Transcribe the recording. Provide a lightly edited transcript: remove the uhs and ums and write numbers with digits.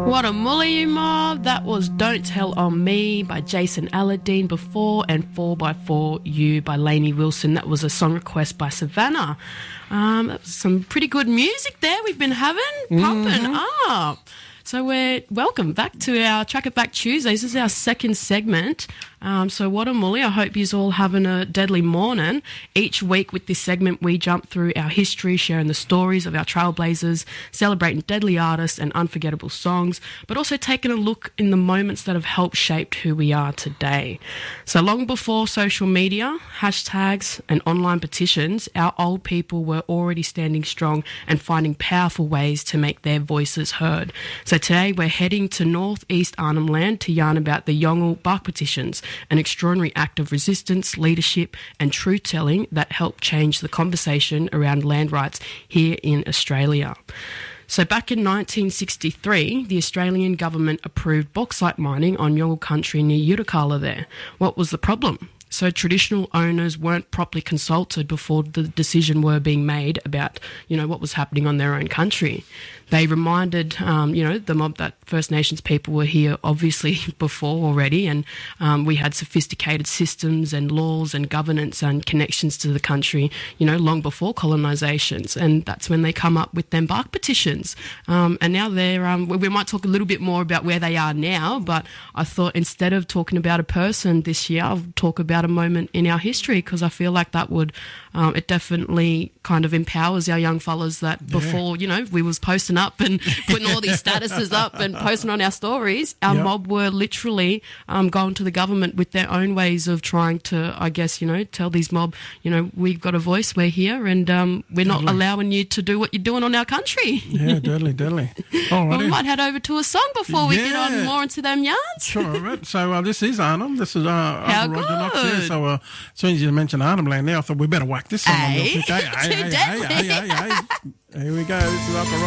What a mully mob. That was Don't Tell On Me by Jason Aldean before, and 4x4 You by Lainey Wilson. That was a song request by Savannah. That was some pretty good music there we've been having, pumping up. So we're welcome back to our Track It Back Tuesdays. This is our second segment. So what a mully. I hope you're all having a deadly morning. Each week with this segment, we jump through our history, sharing the stories of our trailblazers, celebrating deadly artists and unforgettable songs, but also taking a look in the moments that have helped shape who we are today. So long before social media, hashtags and online petitions, our old people were already standing strong and finding powerful ways to make their voices heard. So today we're heading to northeast Arnhem Land to yarn about the Yolngu Bark petitions, an extraordinary act of resistance, leadership and truth-telling that helped change the conversation around land rights here in Australia. So back in 1963, the Australian government approved bauxite mining on Yolngu country near Yirrkala there. What was the problem? So traditional owners weren't properly consulted before the decision were being made about, what was happening on their own country. They reminded, the mob that First Nations people were here obviously before already, and we had sophisticated systems and laws and governance and connections to the country, long before colonisations. And that's when they come up with them bark petitions. And now they're, we might talk a little bit more about where they are now, but I thought instead of talking about a person this year, I'll talk about a moment in our history, because I feel like that would, it definitely kind of empowers our young fellas that before, we was posting up and putting all these statuses up and posting on our stories, our mob were literally going to the government with their own ways of trying to, I guess, tell these mob, we've got a voice, we're here, and we're not allowing you to do what you're doing on our country. Yeah, deadly. Well, we might head over to a song before we get on more into them yarns. Sure, right. So this is Arnhem. This is How Roger good. Knox here. So as soon as you mentioned Arnhem Land now, I thought we better whack this song on real quick. Too deadly. Here we go. This is Upper